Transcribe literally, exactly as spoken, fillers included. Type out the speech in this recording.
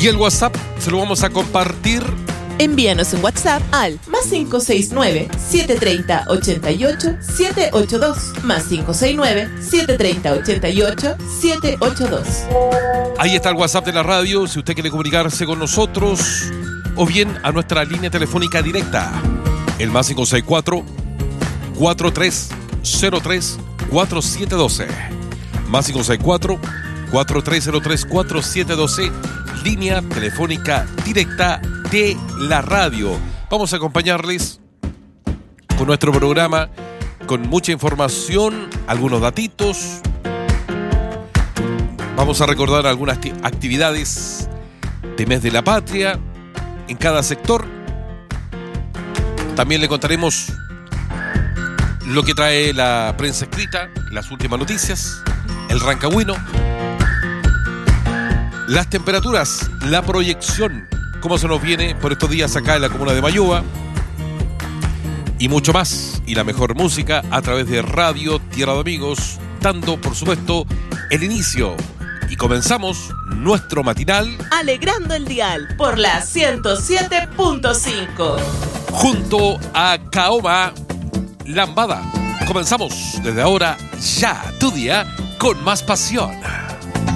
Y el WhatsApp se lo vamos a compartir. Envíanos un WhatsApp al más cinco seis nueve, siete tres cero, ocho ocho, siete ocho dos, más cinco seis nueve, siete tres cero, ocho ocho, siete ocho dos. Ahí está el WhatsApp de la radio, si usted quiere comunicarse con nosotros, o bien a nuestra línea telefónica directa, el más cinco seis cuatro, cuatro tres cero tres, cuatro siete uno dos. Más cinco seis cuatro, cuatro tres cero tres, cuatro siete uno dos, línea telefónica directa de la radio. Vamos a acompañarles con nuestro programa, con mucha información, algunos datitos. Vamos a recordar algunas actividades de Mes de la Patria en cada sector. También le contaremos lo que trae la prensa escrita, las últimas noticias, el Rancagüino, las temperaturas, la proyección, cómo se nos viene por estos días acá en la comuna de Mayúa, y mucho más, y la mejor música a través de Radio Tierra de Amigos, dando por supuesto el inicio, y comenzamos nuestro matinal Alegrando el dial por la ciento siete punto cinco junto a Kaoma Lambada. Comenzamos desde ahora ya tu día con más pasión.